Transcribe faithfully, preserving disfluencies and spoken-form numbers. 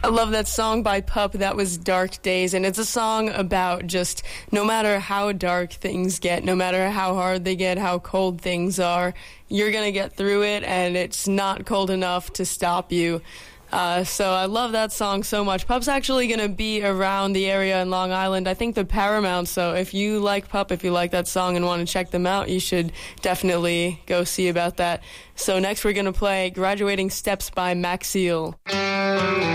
I love that song by Pup. That was Dark Days, and it's a song about just no matter how dark things get, no matter how hard they get, how cold things are, you're going to get through it, and it's not cold enough to stop you. Uh, so I love that song so much. Pup's actually going to be around the area in Long Island, I think the Paramount, so if you like Pup, if you like that song and want to check them out, you should definitely go see about that. So next we're going to play Graduating Steps by Max Seal.